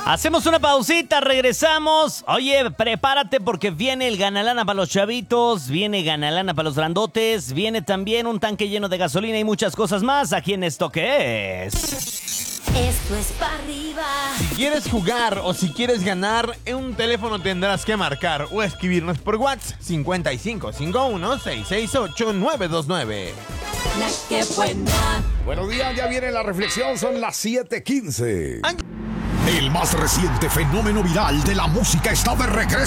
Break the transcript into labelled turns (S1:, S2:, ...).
S1: Hacemos una pausita, regresamos. Oye, prepárate porque viene el Ganalana para los chavitos, viene Ganalana para los grandotes, viene también un tanque lleno de gasolina y muchas cosas más aquí en Esto Que Es.
S2: Esto es para arriba.
S3: Si quieres jugar o si quieres ganar, en un teléfono tendrás que marcar o escribirnos por WhatsApp 5551-668-929.
S2: La que buena.
S4: Buenos días, ya viene la reflexión, son las 7:15.
S5: El más reciente fenómeno viral de la música está de regreso.